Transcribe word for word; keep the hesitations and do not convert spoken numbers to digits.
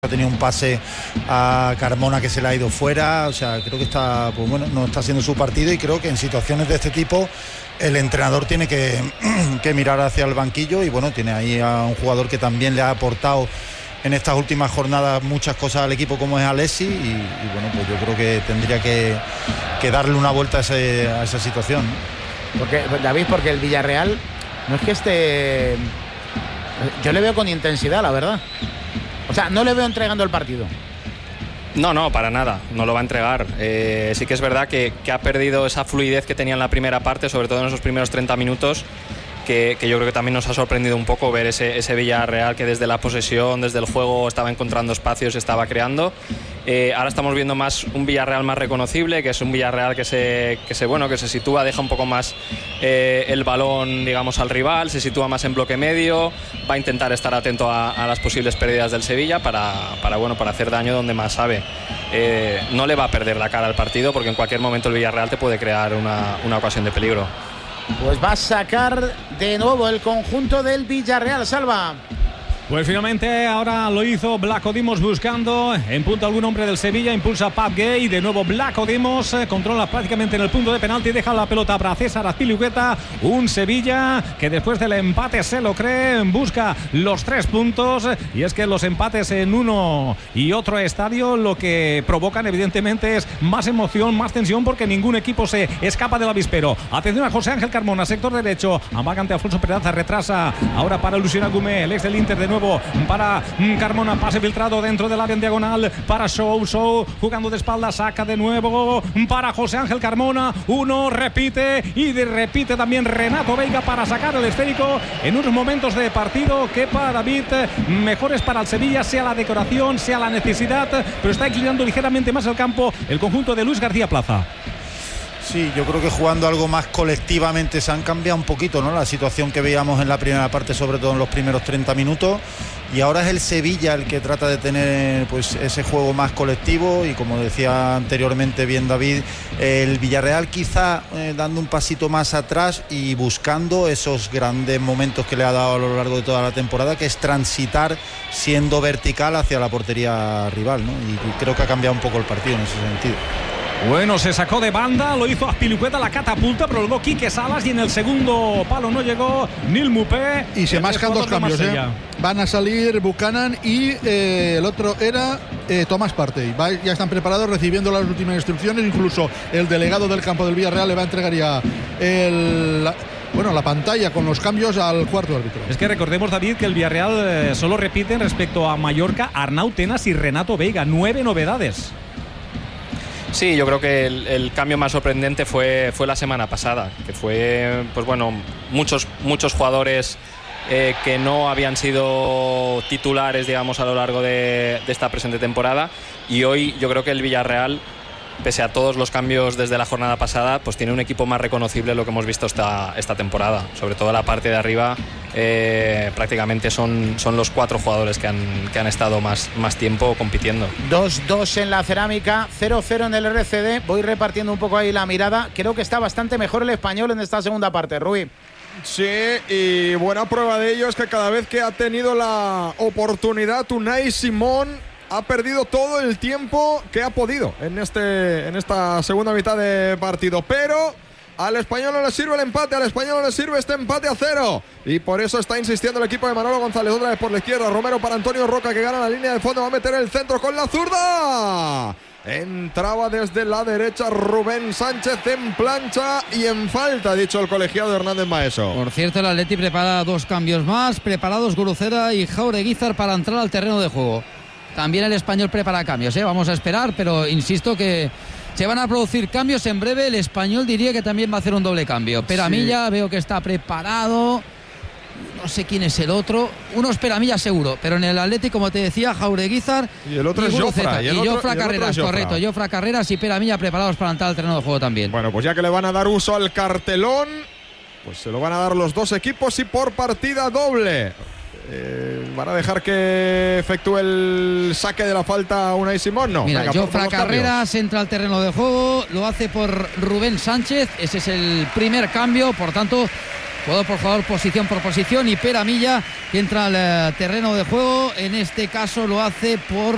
Ha tenido un pase a Carmona que se le ha ido fuera, o sea, creo que está, pues bueno, no está haciendo su partido y creo que en situaciones de este tipo el entrenador tiene que, que mirar hacia el banquillo y bueno, tiene ahí a un jugador que también le ha aportado en estas últimas jornadas muchas cosas al equipo como es Alessi y, y bueno, pues yo creo que tendría que, que darle una vuelta a, ese, a esa situación. Porque, David, porque el Villarreal no es que esté... Yo le veo con intensidad, la verdad. O sea, no le veo entregando el partido. No, no, para nada, no lo va a entregar. Eh, sí que es verdad que, que ha perdido esa fluidez que tenía en la primera parte, sobre todo en esos primeros treinta minutos, que, que yo creo que también nos ha sorprendido un poco ver ese, ese Villarreal que desde la posesión, desde el juego estaba encontrando espacios, estaba creando. Eh, ahora estamos viendo más un Villarreal más reconocible, que es un Villarreal que se, que se, bueno, que se sitúa, deja un poco más eh, el balón, digamos, al rival, se sitúa más en bloque medio, va a intentar estar atento a, a las posibles pérdidas del Sevilla para, para, bueno, para hacer daño donde más sabe. Eh, no le va a perder la cara al partido porque en cualquier momento el Villarreal te puede crear una, una ocasión de peligro. Pues va a sacar de nuevo el conjunto del Villarreal, Salva. Pues finalmente ahora lo hizo Blanco Dimos buscando en punto algún hombre del Sevilla, impulsa Pap Gay, de nuevo Blanco Dimos, eh, controla prácticamente en el punto de penalti, deja la pelota para César Azpilicueta, un Sevilla que después del empate se lo cree, busca los tres puntos y es que los empates en uno y otro estadio lo que provocan evidentemente es más emoción, más tensión porque ningún equipo se escapa del avispero. Atención a José Ángel Carmona, sector derecho, amagante Alfonso Peraza, retrasa ahora para Luciano Agumé, el ex del Inter de nuevo para Carmona, pase filtrado dentro del área en diagonal para Show, Show jugando de espalda, saca de nuevo para José Ángel Carmona, uno, repite y de, repite también Renato Veiga para sacar el esférico en unos momentos de partido que para David mejores para el Sevilla, sea la decoración, sea la necesidad, pero está equilibrando ligeramente más el campo el conjunto de Luis García Plaza. Sí, yo creo que jugando algo más colectivamente se han cambiado un poquito, ¿no? La situación que veíamos en la primera parte, sobre todo en los primeros treinta minutos, y ahora es el Sevilla el que trata de tener pues ese juego más colectivo y como decía anteriormente bien David, el Villarreal quizá eh, dando un pasito más atrás y buscando esos grandes momentos que le ha dado a lo largo de toda la temporada, que es transitar siendo vertical hacia la portería rival, ¿no? Y, y creo que ha cambiado un poco el partido en ese sentido. Bueno, se sacó de banda, lo hizo Azpilicueta, la catapulta, pero luego Quique Salas y en el segundo palo no llegó Nil Mupé. Y se mascan dos cambios, ¿eh? Van a salir Buchanan y eh, el otro era eh, Tomás Partey. Va, ya están preparados recibiendo las últimas instrucciones, incluso el delegado del campo del Villarreal le va a entregar ya el... La, bueno, la pantalla con los cambios al cuarto árbitro. Es que recordemos, David, que el Villarreal eh, solo repiten respecto a Mallorca, Arnau Tenas y Renato Veiga. Nueve novedades. Sí, yo creo que el, el cambio más sorprendente fue, fue la semana pasada, que fue, pues bueno, muchos, muchos jugadores eh, que no habían sido titulares, digamos, a lo largo de, de esta presente temporada, y hoy yo creo que el Villarreal, pese a todos los cambios desde la jornada pasada, pues tiene un equipo más reconocible de lo que hemos visto esta, esta temporada. Sobre todo la parte de arriba, eh, prácticamente son, son los cuatro jugadores que han, que han estado más, más tiempo compitiendo. dos dos en la Cerámica, cero cero en el R C D. Voy repartiendo un poco ahí la mirada. Creo que está bastante mejor el Español en esta segunda parte, Rui. Sí, y buena prueba de ello es que cada vez que ha tenido la oportunidad Unai Simón ha perdido todo el tiempo que ha podido en, este, en esta segunda mitad de partido. Pero al Español no le sirve el empate, al Español no le sirve este empate a cero. Y por eso está insistiendo el equipo de Manolo González. Otra vez por la izquierda, Romero para Antonio Roca, que gana la línea de fondo. Va a meter el centro con la zurda. Entraba desde la derecha Rubén Sánchez en plancha y en falta, ha dicho el colegiado de Hernández Maeso. Por cierto, el Atleti prepara dos cambios más. Preparados Guruceta y Jaureguizar para entrar al terreno de juego. También el Español prepara cambios, ¿eh? Vamos a esperar, pero insisto que se van a producir cambios en breve. El Español diría que también va a hacer un doble cambio. Peramilla, sí. Veo que está preparado. No sé quién es el otro. Uno es Peramilla seguro, pero en el Atlético, como te decía, Jaureguizar y el otro y es Jofra. Y, y Jofra Carreras, correcto. Jofra Carreras y Peramilla preparados para entrar al terreno de juego también. Bueno, pues ya que le van a dar uso al cartelón, pues se lo van a dar los dos equipos y por partida doble. Eh, ¿Van a dejar que efectúe el saque de la falta Unai Simón? No. Mira, Jofra Carreras entra al terreno de juego, lo hace por Rubén Sánchez, ese es el primer cambio, por tanto, jugador por jugador, posición por posición, y Peramilla que entra al uh, terreno de juego, en este caso lo hace por